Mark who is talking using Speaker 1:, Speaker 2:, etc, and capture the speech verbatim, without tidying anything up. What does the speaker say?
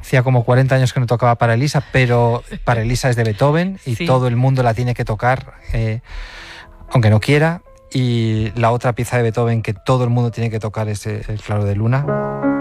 Speaker 1: Hacía como cuarenta años que no tocaba para Elisa, pero para Elisa es de Beethoven y sí. todo el mundo la tiene que tocar, eh, aunque no quiera. Y la otra pieza de Beethoven que todo el mundo tiene que tocar es el Claro de Luna.